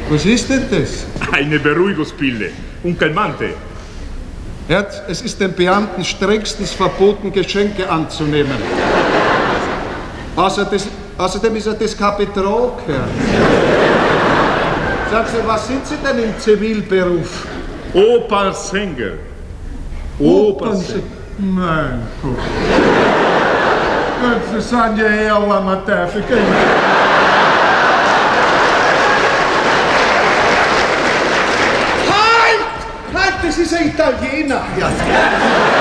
Was ist denn das? Eine Beruhigungspille. Un calmante. Herz, es ist den Beamten strengstens verboten, Geschenke anzunehmen. Außerdem ist das kein Betrug, Herr. Sagen Sie, was sind Sie denn im Zivilberuf? Opernsänger. Opernsänger. Mein Gott. Das sind ja eher langer Teufel. Halt, das ist ein Italiener. Ja.